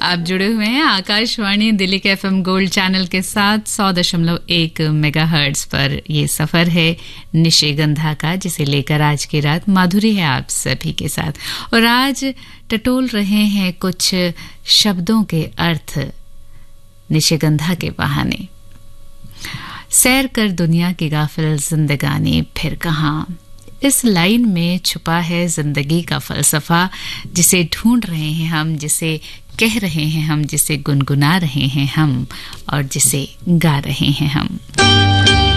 आप जुड़े हुए हैं आकाशवाणी दिल्ली के एफएम गोल्ड चैनल के साथ 100.1 मेगाहर्ट्ज पर। ये सफर है निशिगंधा का, जिसे लेकर आज की रात माधुरी है आप सभी के साथ। और आज टटोल रहे हैं कुछ शब्दों के अर्थ निशिगंधा के बहाने। सैर कर दुनिया की गाफिल जिंदगानी फिर कहाँ, इस लाइन में छुपा है जिंदगी का फलसफा, जिसे ढूंढ रहे हैं हम, जिसे कह रहे हैं हम, जिसे गुनगुना रहे हैं हम और जिसे गा रहे हैं हम।